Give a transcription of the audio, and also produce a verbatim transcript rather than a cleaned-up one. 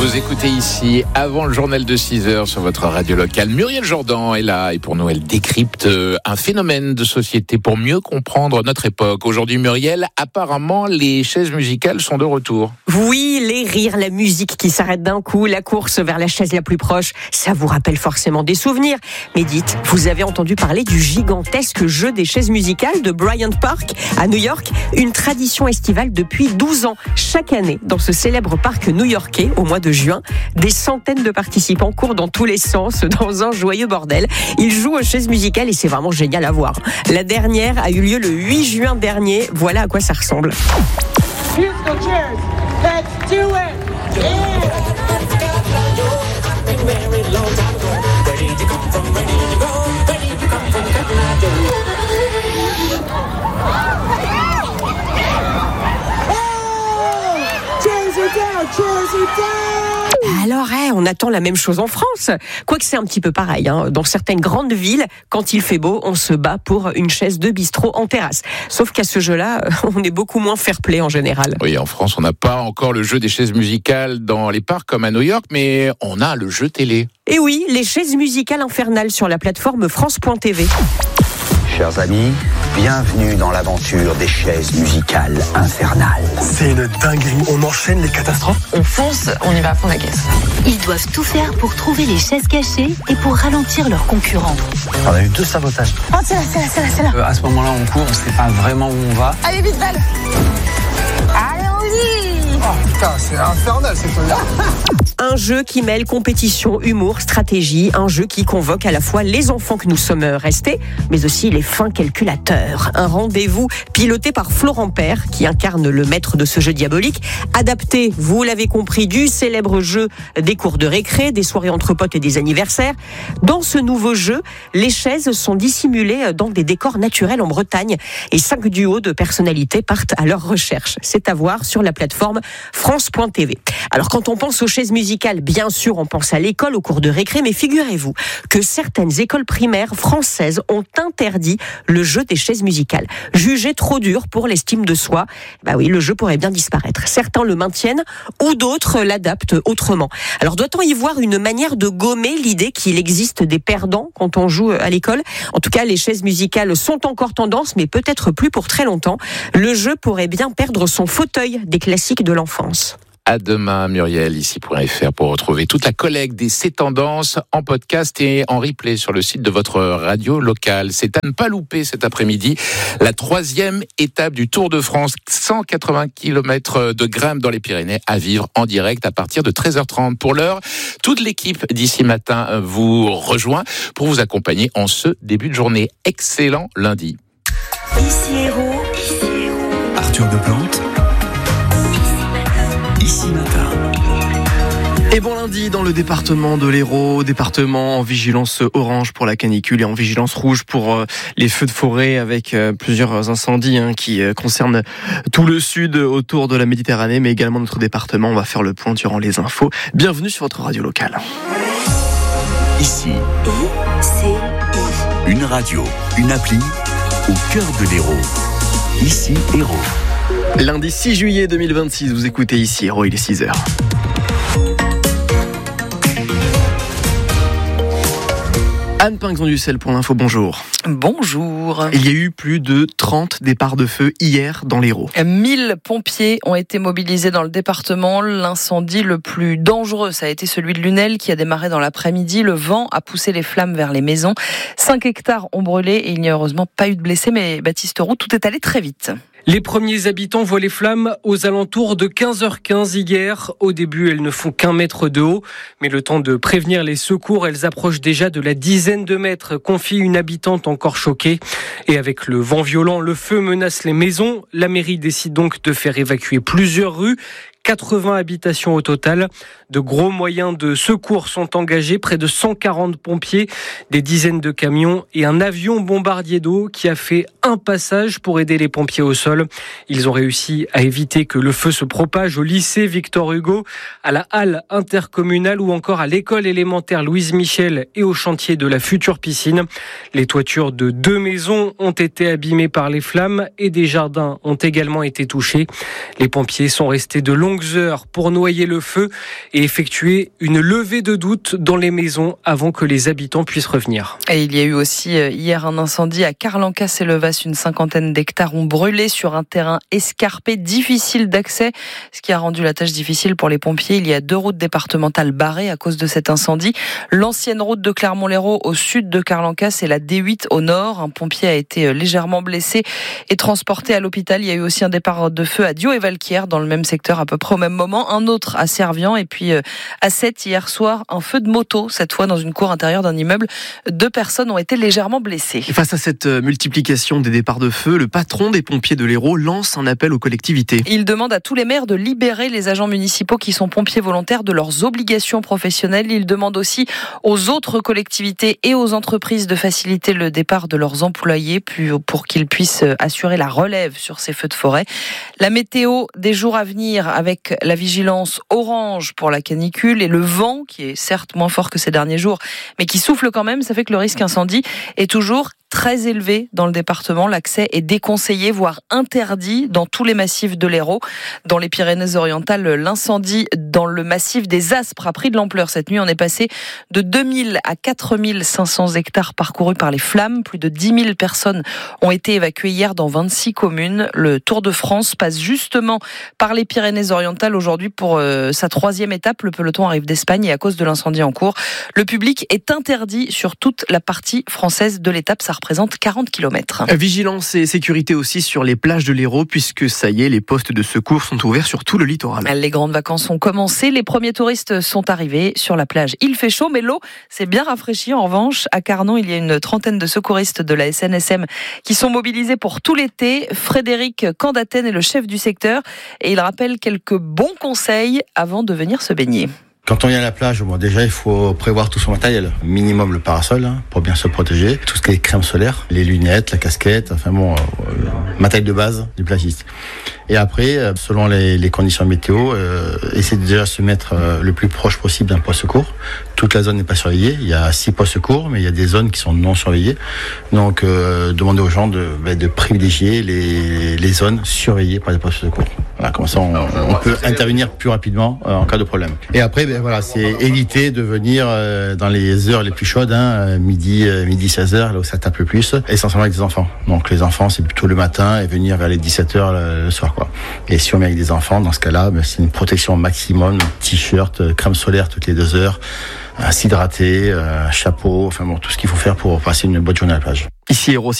Vous écoutez ici, avant le journal de six heures sur votre radio locale, Muriel Jourdan est là et pour nous, elle décrypte un phénomène de société pour mieux comprendre notre époque. Aujourd'hui, Muriel, apparemment, les chaises musicales sont de retour. Oui, les rires, la musique qui s'arrête d'un coup, la course vers la chaise la plus proche, ça vous rappelle forcément des souvenirs. Mais dites, vous avez entendu parler du gigantesque jeu des chaises musicales de Bryant Park à New York, une tradition estivale depuis douze ans. Chaque année, dans ce célèbre parc new-yorkais, au mois de juin, des centaines de participants courent dans tous les sens, dans un joyeux bordel. Ils jouent aux chaises musicales et c'est vraiment génial à voir. La dernière a eu lieu le huit juin dernier. Voilà à quoi ça ressemble. Musical chairs, let's do it! Yeah! Alors, hey, on attend la même chose en France. Quoique c'est un petit peu pareil. Hein. Dans certaines grandes villes, quand il fait beau, on se bat pour une chaise de bistrot en terrasse. Sauf qu'à ce jeu-là, on est beaucoup moins fair-play en général. Oui, en France, on n'a pas encore le jeu des chaises musicales dans les parcs comme à New York, mais on a le jeu télé. Et oui, les chaises musicales infernales sur la plateforme France point T V. Chers amis, bienvenue dans l'aventure des chaises musicales infernales. C'est une dinguerie, on enchaîne les catastrophes. On fonce, on y va à fond la caisse. Ils doivent tout faire pour trouver les chaises cachées et pour ralentir leurs concurrents. On a eu deux sabotages. Oh, c'est là, c'est là, c'est là, c'est là. Euh, à ce moment-là, on court, on sait pas vraiment où on va. Allez, vite, Val. Allons-y. Oh putain, c'est infernal cette truc-là. Un jeu qui mêle compétition, humour, stratégie, un jeu qui convoque à la fois les enfants que nous sommes restés, mais aussi les fins calculateurs. Un rendez-vous piloté par Florent Père, qui incarne le maître de ce jeu diabolique, adapté, vous l'avez compris, du célèbre jeu des cours de récré, des soirées entre potes et des anniversaires. Dans ce nouveau jeu, les chaises sont dissimulées dans des décors naturels en Bretagne et cinq duos de personnalités partent à leur recherche. C'est à voir sur la plateforme France point T V. Alors quand on pense aux chaises musicales, bien sûr, on pense à l'école, aux cours de récré, mais figurez-vous que certaines écoles primaires françaises ont interdit le jeu des chaises musicales. Jugé trop dur pour l'estime de soi, bah oui, le jeu pourrait bien disparaître. Certains le maintiennent ou d'autres l'adaptent autrement. Alors doit-on y voir une manière de gommer l'idée qu'il existe des perdants quand on joue à l'école ? En tout cas, les chaises musicales sont encore tendance, mais peut-être plus pour très longtemps. Le jeu pourrait bien perdre son fauteuil des classiques de l'enfance. À demain, Muriel, ici point F R, pour retrouver toute la collecte des C'est Tendances en podcast et en replay sur le site de votre radio locale. C'est à ne pas louper cet après-midi, la troisième étape du Tour de France, cent quatre-vingts kilomètres de Grimpe dans les Pyrénées, à vivre en direct à partir de treize heures trente. Pour l'heure, toute l'équipe d'ici matin vous rejoint pour vous accompagner en ce début de journée. Excellent lundi. Ici Héros. Arthur Deplante. Ici matin. Et bon lundi dans le département de l'Hérault, département en vigilance orange pour la canicule et en vigilance rouge pour euh, les feux de forêt avec euh, plusieurs incendies hein, qui euh, concernent tout le sud autour de la Méditerranée, mais également notre département. On va faire le point durant les infos. Bienvenue sur votre radio locale. Ici, I C I. une radio, une appli au cœur de l'Hérault. Ici Hérault. Lundi six juillet deux mille vingt-six, vous écoutez ici Hérault, il est six heures. Anne Pinxon-Dussel pour l'info, bonjour. Bonjour. Il y a eu plus de trente départs de feu hier dans l'Hérault. mille pompiers ont été mobilisés dans le département. L'incendie le plus dangereux, ça a été celui de Lunel qui a démarré dans l'après-midi. Le vent a poussé les flammes vers les maisons. cinq hectares ont brûlé et il n'y a heureusement pas eu de blessés, mais Baptiste Roux, tout est allé très vite. Les premiers habitants voient les flammes aux alentours de quinze heures quinze hier. Au début, elles ne font qu'un mètre de haut. Mais le temps de prévenir les secours, elles approchent déjà de la dizaine de mètres, confie une habitante encore choquée. Et avec le vent violent, le feu menace les maisons. La mairie décide donc de faire évacuer plusieurs rues. quatre-vingts habitations au total. De gros moyens de secours sont engagés, près de cent quarante pompiers, des dizaines de camions et un avion bombardier d'eau qui a fait un passage pour aider les pompiers au sol. Ils ont réussi à éviter que le feu se propage au lycée Victor Hugo, à la halle intercommunale ou encore à l'école élémentaire Louise Michel et au chantier de la future piscine. Les toitures de deux maisons ont été abîmées par les flammes et des jardins ont également été touchés. Les pompiers sont restés de longues longues heures pour noyer le feu et effectuer une levée de doute dans les maisons avant que les habitants puissent revenir. Et il y a eu aussi hier un incendie à Carlancas-et-Levas. Une cinquantaine d'hectares ont brûlé sur un terrain escarpé, difficile d'accès, ce qui a rendu la tâche difficile pour les pompiers. Il y a deux routes départementales barrées à cause de cet incendie. L'ancienne route de Clermont-Lérault au sud de Carlancas et la D huit au nord. Un pompier a été légèrement blessé et transporté à l'hôpital. Il y a eu aussi un départ de feu à Dio et Valquière dans le même secteur à peu près au même moment. Un autre à Servian et puis à Sète hier soir, un feu de moto, cette fois dans une cour intérieure d'un immeuble. Deux personnes ont été légèrement blessées. Et face à cette multiplication des départs de feu, le patron des pompiers de l'Hérault lance un appel aux collectivités. Il demande à tous les maires de libérer les agents municipaux qui sont pompiers volontaires de leurs obligations professionnelles. Il demande aussi aux autres collectivités et aux entreprises de faciliter le départ de leurs employés pour qu'ils puissent assurer la relève sur ces feux de forêt. La météo des jours à venir avec la vigilance orange pour la canicule et le vent qui est certes moins fort que ces derniers jours mais qui souffle quand même, ça fait que le risque incendie est toujours très élevé dans le département. L'accès est déconseillé, voire interdit dans tous les massifs de l'Hérault. Dans les Pyrénées-Orientales, l'incendie dans le massif des Aspres a pris de l'ampleur. Cette nuit, on est passé de deux mille à quatre mille cinq cents hectares parcourus par les flammes. Plus de dix mille personnes ont été évacuées hier dans vingt-six communes. Le Tour de France passe justement par les Pyrénées-Orientales aujourd'hui pour euh, sa troisième étape. Le peloton arrive d'Espagne et à cause de l'incendie en cours, le public est interdit sur toute la partie française de l'étape. Ça représente quarante kilomètres. Vigilance et sécurité aussi sur les plages de l'Hérault, puisque ça y est, les postes de secours sont ouverts sur tout le littoral. Les grandes vacances ont commencé, les premiers touristes sont arrivés sur la plage. Il fait chaud, mais l'eau s'est bien rafraîchie. En revanche, à Carnon, il y a une trentaine de secouristes de la S N S M qui sont mobilisés pour tout l'été. Frédéric Candaten est le chef du secteur et il rappelle quelques bons conseils avant de venir se baigner. Quand on vient à la plage, bon, déjà, il faut prévoir tout son matériel. Minimum le parasol, hein, pour bien se protéger. Tout ce qui est crème solaire, les lunettes, la casquette, enfin bon, euh, matériel de base du plagiste. Et après, euh, selon les, les conditions météo, euh, essayez déjà de se mettre euh, le plus proche possible d'un poste secours. Toute la zone n'est pas surveillée. Il y a six postes secours, mais il y a des zones qui sont non surveillées. Donc, euh, demandez aux gens de, bah, de privilégier les, les zones surveillées par les postes secours. Voilà, comme ça, on, on peut intervenir plus rapidement euh, en cas de problème. Et après, ben, voilà, c'est éviter de venir euh, dans les heures les plus chaudes, hein, midi, euh, midi seize heures, là où ça tape le plus, essentiellement avec des enfants. Donc les enfants, c'est plutôt le matin et venir vers les dix-sept heures le, le soir, quoi. Et si on met avec des enfants, dans ce cas-là, ben, c'est une protection maximum, t-shirt, crème solaire toutes les deux heures, à s'hydrater, euh, chapeau, enfin bon, tout ce qu'il faut faire pour passer une bonne journée à la plage. Ici, Hérault.